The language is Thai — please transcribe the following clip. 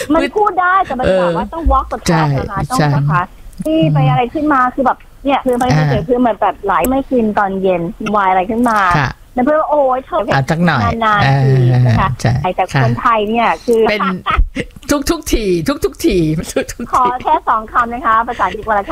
มันพูดได้แต่มันแบบว่าต้อง walk the talk นะคะต้องนะคะที่ไปอะไรขึ้นมาคือแบบเนี่ยคือมันเกิดคือเหมือนแบบไหลไม่กินตอนเย็นวายอะไรขึ้นมาแล้วเพื่อโอ้ยเธอสักหน่อยนานๆทีนะคะแต่คนไทยเนี่ยคือเป็นทุกทีขอแค่2 คำนะคะภาษาอังกฤษวันละ